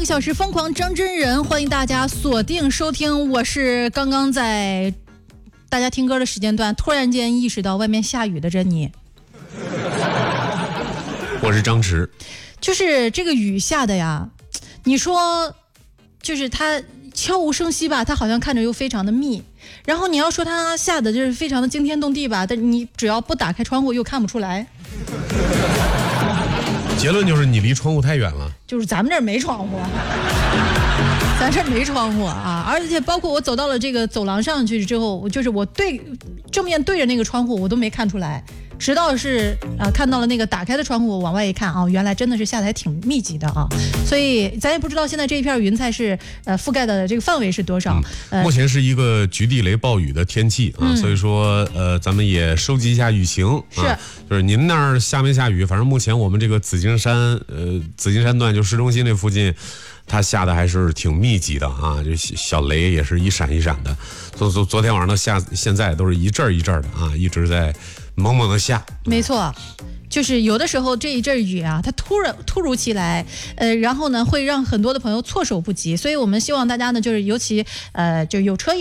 个小时疯狂张真人，欢迎大家锁定收听。我是刚刚在大家听歌的时间段突然间意识到外面下雨的珍妮。 我是张弛。 就是这个雨下的呀，你说就是它悄无声息吧，它好像看着又非常的密，然后你要说它下的就是非常的惊天动地吧，但你只要不打开窗户又看不出来。 结论就是你离窗户太远了， 就是咱们这儿没窗户，咱这儿没窗户啊！而且包括我走到了这个走廊上去之后，我正面对着那个窗户，我都没看出来，直到是看到了那个打开的窗户，往外一看啊，原来真的是下的还挺密集的啊！所以咱也不知道现在这一片云彩是覆盖的这个范围是多少。 目前是一一局地雷暴雨的天气啊，所以说咱们也收集一下雨情啊，就是您那儿下没下雨？反正目前我们这个紫金山段就市中心这附近，它下的还是挺密集的啊，就小雷也是一闪一闪的。昨天晚上到现在都是一阵一阵的啊，一直在猛猛的下。 没错。就是有的时候这一阵雨啊，它突如其来，然后呢会让很多的朋友措手不及，所以我们希望大家呢，就是尤其就有车